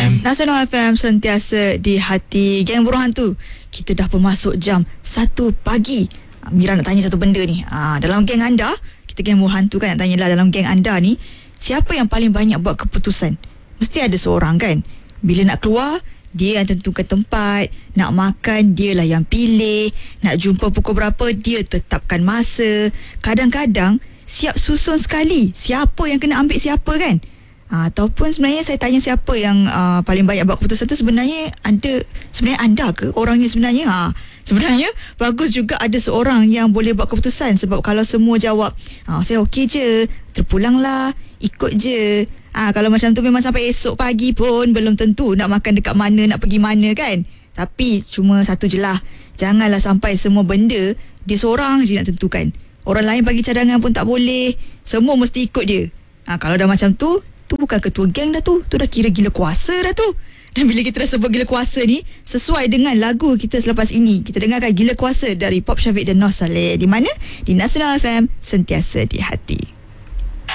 Nasional FM sentiasa di hati. Geng Burung Hantu, kita dah bermasuk jam 1 pagi. Mira nak tanya satu benda ni. Dalam geng anda, kita geng Burung Hantu kan, nak tanya lah, dalam geng anda ni, siapa yang paling banyak buat keputusan? Mesti ada seorang kan. Bila nak keluar, dia yang tentukan tempat. Nak makan, dialah yang pilih. Nak jumpa pukul berapa, dia tetapkan masa. Kadang-kadang siap susun sekali siapa yang kena ambil siapa kan. Ataupun sebenarnya saya tanya siapa yang paling banyak buat keputusan tu, sebenarnya anda ke orangnya sebenarnya? Sebenarnya bagus juga ada seorang yang boleh buat keputusan. Sebab kalau semua jawab saya okey je, terpulanglah, ikut je. Kalau macam tu memang sampai esok pagi pun belum tentu nak makan dekat mana, nak pergi mana kan. Tapi cuma satu je lah, janganlah sampai semua benda dia seorang je nak tentukan. Orang lain bagi cadangan pun tak boleh, semua mesti ikut dia. Kalau dah macam tu bukan ketua geng dah tu dah kira gila kuasa dah tu. Dan bila kita dah sebut gila kuasa ni, sesuai dengan lagu kita selepas ini, kita dengarkan Gila Kuasa dari Pop Syafiq dan Noh Saleh. Di mana? Di Nasional FM, sentiasa di hati.